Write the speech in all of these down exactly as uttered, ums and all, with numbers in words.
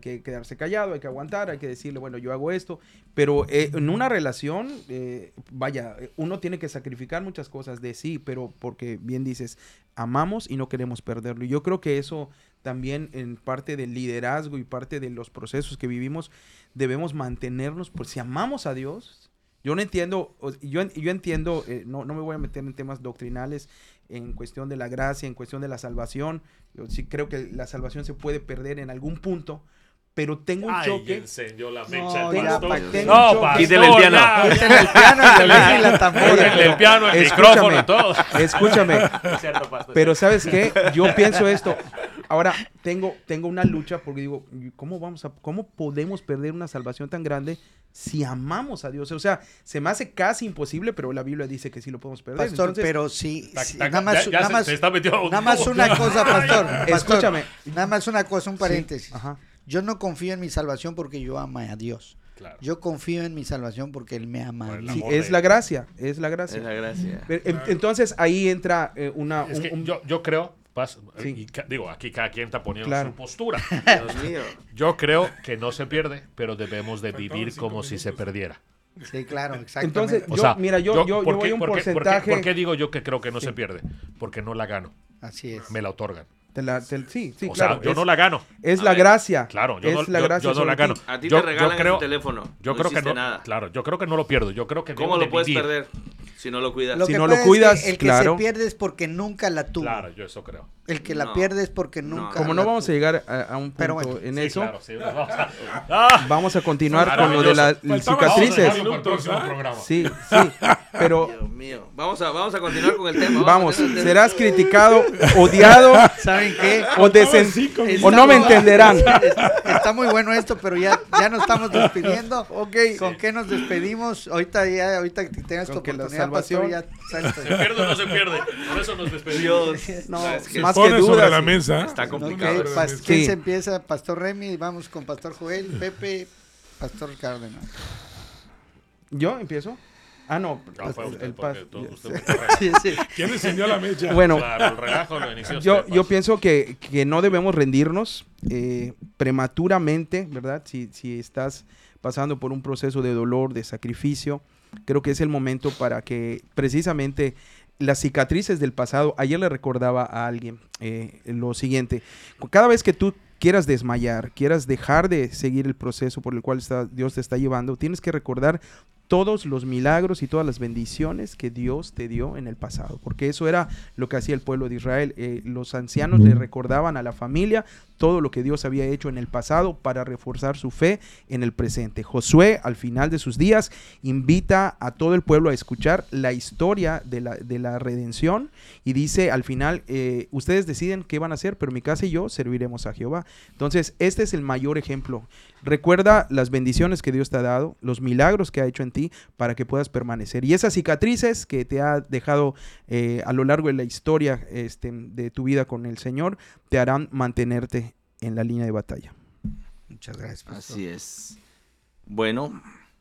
que quedarse callado, hay que aguantar, hay que decirle, bueno, yo hago esto, pero eh, en una relación, eh, vaya, uno tiene que sacrificar muchas cosas de sí, pero porque bien dices, amamos y no queremos perderlo. Y yo creo que eso también en parte del liderazgo y parte de los procesos que vivimos, debemos mantenernos, por si amamos a Dios. Yo no entiendo, yo, yo entiendo, eh, no, no me voy a meter en temas doctrinales, en cuestión de la gracia, en cuestión de la salvación. Yo sí creo que la salvación se puede perder en algún punto, pero tengo un Ay, choque. encendió la No, mecha. ya, pastor. pa' qué. No, pastor, Quítale el piano. ya. Quítale el piano y el- y la tambora. Quítale el piano, el Escúchame. micrófono, todo. Escúchame, Es cierto, pastor. pero ¿sabes qué? Yo pienso esto. Ahora, tengo, tengo una lucha porque digo, ¿cómo vamos a, cómo podemos perder una salvación tan grande si amamos a Dios? O sea, se me hace casi imposible, pero la Biblia dice que sí lo podemos perder. Pastor, Entonces, pero sí, Tac, sí, tac, nada más, ya- ya nada se- más, se está metiendo- nada más una cosa, pastor, pastor. Escúchame. Nada más una cosa, un paréntesis. Sí, ajá. Yo no confío en mi salvación porque yo amo a Dios. Claro. Yo confío en mi salvación porque Él me ama a Por el mí. Sí, amor es de- la gracia, es la gracia. Es la gracia. Pero, en- Entonces ahí entra eh, una... Es un- que un- yo, yo creo, pas- Sí. y ca- digo, aquí cada quien está poniendo Claro. su postura. Dios mío. Yo creo que no se pierde, pero debemos de vivir como si se perdiera. Sí, claro, exactamente. Entonces, O yo, sea, mira, yo, yo, yo ¿por voy qué- a un por qué- por qué- porcentaje... ¿Por qué digo yo que creo que no Sí. se pierde? Porque no la gano, Así es. me la otorgan. Te la- te- sí, sí, o claro. sea, yo es, no la gano. es A la ver, gracia. Claro, yo es no, la yo- gracia yo no sobre la gano. ti. A ti Yo- te regalan yo creo, tu teléfono. Yo no creo que hiciste no, nada. claro, yo creo que no lo pierdo. Yo creo que ¿Cómo debo lo de puedes vivir. perder si no lo cuidas? Lo Si que no lo pasa es que cuidas, el que claro. se pierde es porque nunca la tuvo. Claro, yo eso creo. El que la No. pierde es porque No. nunca Como la no vamos a tuvo. llegar a, a un punto Pero bueno, en Sí, eso, claro, sí, nos vamos a- ¡Ah! vamos a continuar con lo de las Vamos a cicatrices. dejarlo para el próximo programa. Sí, sí, pero Dios mío. Vamos a, vamos a continuar con el tema. vamos, a tener- serás criticado, odiado ¿Saben qué? o, desen- Está o no me muy- entenderán. Está muy bueno esto, pero ya, ya nos estamos despidiendo. Ok. ¿Con qué nos despedimos? Ahorita ya, ahorita que tengas tu Con que la oportunidad, pastor, salvación- ya sabes. ¿Se pierde o no se pierde? Por eso nos despedimos. Dios. No, ¿sabes qué? más que Pone sobre dudas. la mesa. Está Ok, complicado. pas- ¿quién Sí. se empieza? Pastor Remy, vamos con Pastor Joel, Pepe, Pastor Cárdenas. ¿Yo empiezo? Ah, no. No, fue el- usted, el porque pas- todo- ya- usted fue correcto. Sí, sí. ¿Quién encendió la mecha? Bueno, Claro, el relajo lo inició yo, usted, yo Paz. pienso que, que no debemos rendirnos eh, prematuramente, ¿verdad? Si, si estás pasando por un proceso de dolor, de sacrificio, creo que es el momento para que precisamente las cicatrices del pasado, ayer le recordaba a alguien eh, lo siguiente, cada vez que tú quieras desmayar, quieras dejar de seguir el proceso por el cual está, Dios te está llevando, tienes que recordar todos los milagros y todas las bendiciones que Dios te dio en el pasado, porque eso era lo que hacía el pueblo de Israel. Eh, los ancianos le recordaban a la familia todo lo que Dios había hecho en el pasado para reforzar su fe en el presente. Josué, al final de sus días, invita a todo el pueblo a escuchar la historia de la, de la redención y dice al final, eh, ustedes deciden qué van a hacer, pero mi casa y yo serviremos a Jehová. Entonces, este es el mayor ejemplo. Recuerda las bendiciones que Dios te ha dado, los milagros que ha hecho en ti para que puedas permanecer. Y esas cicatrices que te ha dejado eh, a lo largo de la historia este, de tu vida con el Señor, te harán mantenerte en la línea de batalla. Muchas gracias, Pastor. Así es. Bueno,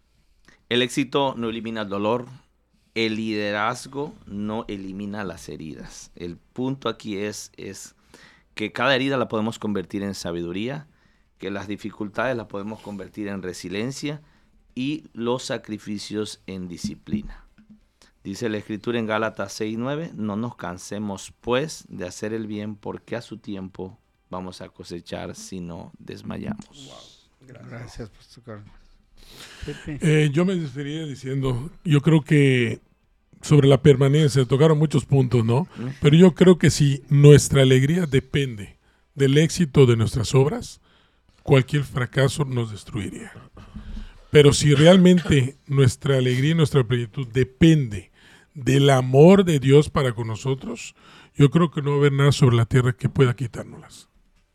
el éxito no elimina el dolor. El liderazgo no elimina las heridas. El punto aquí es, es que cada herida la podemos convertir en sabiduría, que las dificultades las podemos convertir en resiliencia y los sacrificios en disciplina. Dice la Escritura en Gálatas seis nueve, no nos cansemos pues de hacer el bien, porque a su tiempo vamos a cosechar si no desmayamos. Gracias, Pastor Cárdenas. Pepe. Eh, yo me despediría diciendo, yo creo que sobre la permanencia, tocaron muchos puntos, ¿no? Pero yo creo que si nuestra alegría depende del éxito de nuestras obras, cualquier fracaso nos destruiría. Pero si realmente nuestra alegría y nuestra plenitud depende del amor de Dios para con nosotros, yo creo que no va a haber nada sobre la tierra que pueda quitárnoslas.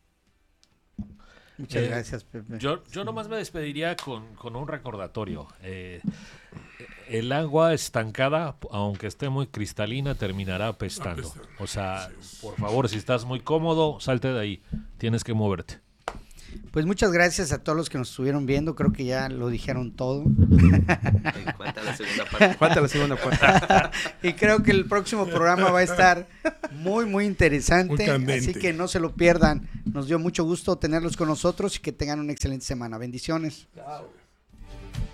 Muchas Eh, gracias, Pepe. Yo, yo nomás me despediría con, con un recordatorio. Eh, el agua estancada, aunque esté muy cristalina, terminará apestando. Apestando. O sea, por favor, si estás muy cómodo, salte de ahí. Tienes que moverte. Pues muchas gracias a todos los que nos estuvieron viendo, creo que ya lo dijeron todo. Falta la segunda parte. Falta la segunda parte. Y creo que el próximo programa va a estar muy, muy interesante. Muy candente. Así que no se lo pierdan. Nos dio mucho gusto tenerlos con nosotros y que tengan una excelente semana. Bendiciones. Chao.